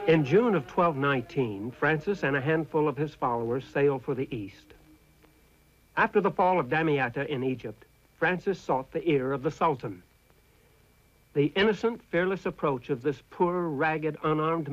In June of 1219, Francis and a handful of his followers sailed for the east. After the fall of Damietta in Egypt, Francis sought the ear of the Sultan. The innocent, fearless approach of this poor, ragged, unarmed